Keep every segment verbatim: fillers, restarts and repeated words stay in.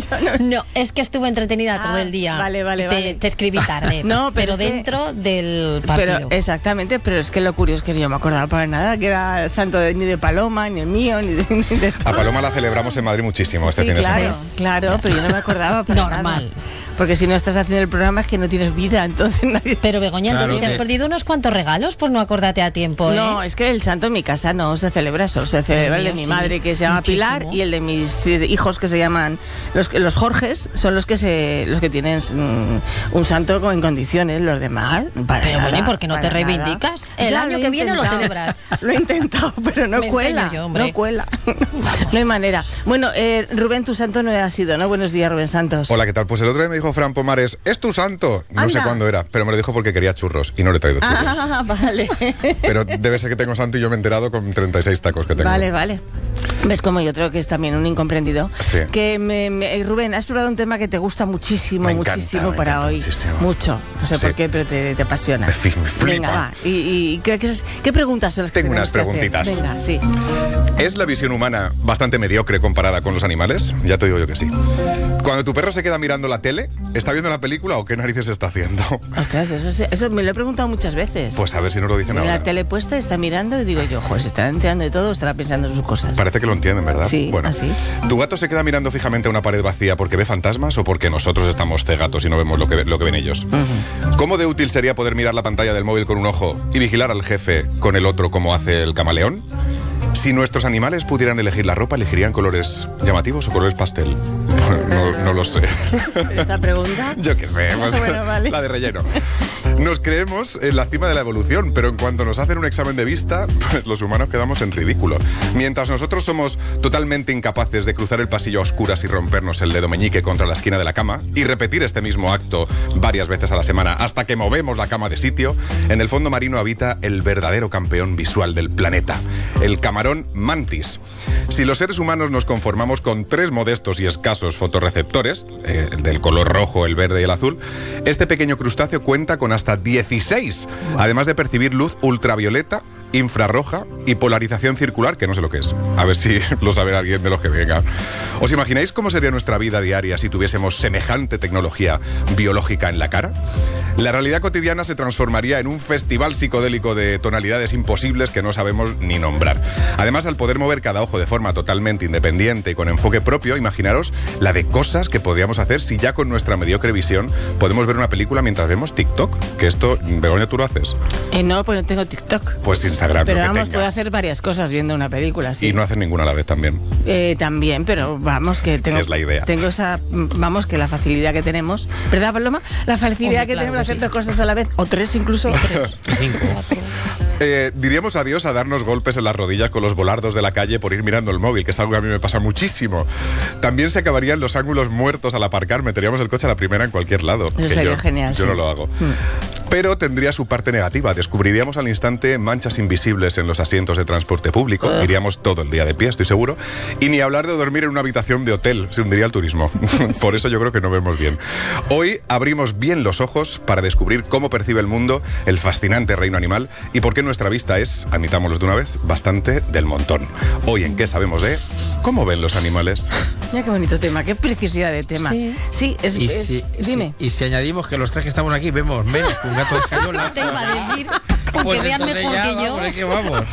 no... no, es que estuve entretenida ah, todo el día. Vale, vale, te, vale. Te escribí tarde, no, pero, pero dentro que... del partido. Pero, exactamente, pero es que lo curioso es que yo no me acordaba para nada que era el santo de, ni de Paloma, ni el mío, ni de, ni de A Paloma la celebramos en Madrid muchísimo este sí, fin de claro, semana. Claro, pero yo no me acordaba para Normal. nada. Porque si no estás haciendo el programa es que no tienes vida, entonces nadie... Pero Begoña, claro, entonces te has que... perdido unos cuantos regalos por no acordarte a tiempo, ¿eh? No, es que el santo en mi casa no se celebra eso, se celebra el de mi sí, madre que se llama muchísimo. Pilar y el de mis hijos que se llaman los los Jorges, son los que se los que tienen mm, un santo en condiciones, los demás para Pero nada, bueno, ¿y por qué no te nada. reivindicas? El Ya año lo que he viene lo intentado. celebras. Lo he intentado, pero no Me cuela, yo, no cuela. No hay manera. Bueno, eh, Rubén, tu santo no ha sido, ¿no? Buenos días, Rubén Santos. Hola, ¿qué tal? Pues el otro día me dijo Fran Pomares, ¿es tu santo? No Anda. sé cuándo era, pero me lo dijo porque quería churros y no le he traído churros. Ah, vale. Pero debe ser que tengo santo y yo me he enterado con treinta y seis tacos que tengo. Vale, vale. ¿Ves como yo creo que es también un incomprendido? Sí. Que me, me, Rubén, has probado un tema que te gusta muchísimo, Me encanta, muchísimo me para encanta hoy. muchísimo. Mucho. No sé Sí. por qué, pero te, te apasiona. Me, fi- me flipa. Venga, va. ¿Y, y qué, qué, qué preguntas son las que Tengo unas tenemos que preguntitas. hacer? Venga, sí. ¿Es la visión humana bastante mediocre comparada con los animales? Ya te digo yo que sí. Cuando tu perro se queda mirando la tele, ¿está viendo la película o qué narices está haciendo? Ostras, eso, sí- eso me lo he preguntado muchas veces. Pues a ver si nos lo dicen Tiene ahora. la tele puesta, está mirando y digo yo, joder, se estará enterando de todo o estará pensando en sus cosas. Parece que lo entienden, ¿verdad? Sí, bueno, así. ¿Tu gato se queda mirando fijamente a una pared vacía porque ve fantasmas o porque nosotros estamos cegatos y no vemos lo que, ve- lo que ven ellos? Uh-huh. ¿Cómo de útil sería poder mirar la pantalla del móvil con un ojo y vigilar al jefe con el otro como hace el camaleón? Si nuestros animales pudieran elegir la ropa, ¿elegirían colores llamativos o colores pastel? No, no lo sé. ¿Esta pregunta? Yo qué sé, pues, Bueno, vale. la de relleno. Nos creemos en la cima de la evolución, pero en cuanto nos hacen un examen de vista, pues los humanos quedamos en ridículo. Mientras nosotros somos totalmente incapaces de cruzar el pasillo a oscuras y rompernos el dedo meñique contra la esquina de la cama y repetir este mismo acto varias veces a la semana hasta que movemos la cama de sitio, en el fondo marino habita el verdadero campeón visual del planeta, el camarón mantis. Si los seres humanos nos conformamos con tres modestos y escasos fotorreceptores, eh, el del color rojo, el verde y el azul, este pequeño crustáceo cuenta con hasta dieciséis, además de percibir luz ultravioleta, infrarroja y polarización circular, que no sé lo que es. A ver si lo sabe alguien de los que venga. ¿Os imagináis cómo sería nuestra vida diaria si tuviésemos semejante tecnología biológica en la cara? La realidad cotidiana se transformaría en un festival psicodélico de tonalidades imposibles que no sabemos ni nombrar. Además, al poder mover cada ojo de forma totalmente independiente y con enfoque propio, imaginaros la de cosas que podríamos hacer si ya con nuestra mediocre visión podemos ver una película mientras vemos TikTok. Que esto, Begoña, ¿tú lo haces? Eh, no, pues no tengo TikTok. Pues Instagram, Pero lo que vamos, tengas. puedo hacer varias cosas viendo una película, sí. Y no hacer ninguna a la vez también. Eh, también, pero vamos que tengo... Es la idea. Tengo esa... Vamos, que la facilidad que tenemos... ¿Verdad, Paloma? La facilidad Hombre, que claro tenemos de que hacer sí. dos cosas a la vez. O tres incluso. Cinco. Eh, diríamos adiós a darnos golpes en las rodillas con los volardos de la calle por ir mirando el móvil, que es algo que a mí me pasa muchísimo. También se acabarían los ángulos muertos al aparcar, meteríamos el coche a la primera en cualquier lado. Eso que sería yo, genial, Yo sí. no lo hago. Pero tendría su parte negativa. Descubriríamos al instante manchas invisibles en los asientos de transporte público. Ugh. Iríamos todo el día de pie, estoy seguro. Y ni hablar de dormir en una habitación de hotel. Se hundiría el turismo. Por eso yo creo que no vemos bien. Hoy abrimos bien los ojos para descubrir cómo percibe el mundo el fascinante reino animal y por qué nuestra vista es, admitámoslo de una vez, bastante del montón. Hoy en ¿Qué sabemos de? ¿Cómo ven los animales? Mira qué bonito tema, qué preciosidad de tema. Sí. Sí, es... Y es- si, dime. si- y si añadimos que los tres que estamos aquí vemos menos que un gato de escayola, Te iba a decir, con pues que vean entonces mejor ya, que yo. vamos, es que vamos.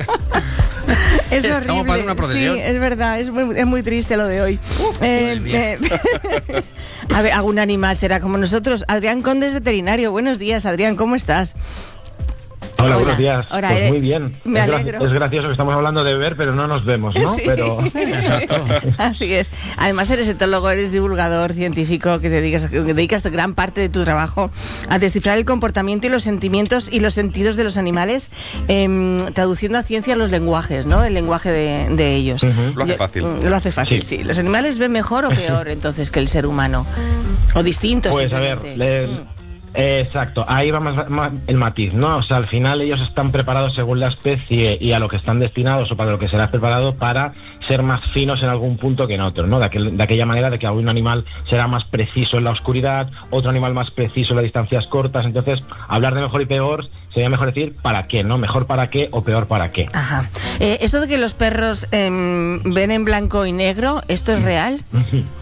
Es Estamos horrible. para una procesión. Sí, es verdad, es muy, es muy triste lo de hoy. Eh, Silvia. eh, a ver, algún animal será como nosotros. Adrián Conde es veterinario. Buenos días, Adrián, ¿cómo estás? Hola, Hola. buenos días. Hola, Pues eres- muy bien. me es, gra- alegro. es gracioso que estamos hablando de ver, pero no nos vemos, ¿no? Sí. Pero Así es. Además eres etólogo, eres divulgador científico que te dedicas, que dedicas gran parte de tu trabajo a descifrar el comportamiento y los sentimientos y los sentidos de los animales, em, traduciendo a ciencia los lenguajes, ¿no? El lenguaje de, de ellos. Ujú. Lo hace Yo- fácil. mm, Lo hace fácil, sí. Sí. ¿Los animales ven mejor o peor entonces que el ser humano? ¿O distintos? pues a ver, simplemente? le- Mm. eh, exacto, ahí va más, más el matiz, ¿no? O sea, al final ellos están preparados según la especie y a lo que están destinados o para lo que será preparado para ser más finos en algún punto que en otro, ¿no? De, aquel- de aquella manera de que algún animal será más preciso en la oscuridad, otro animal más preciso en las distancias cortas. Entonces, hablar de mejor y peor sería mejor decir para qué, ¿no? Mejor para qué o peor para qué. Ajá. Eh, eso de que los perros em, ven en blanco y negro, ¿esto es real?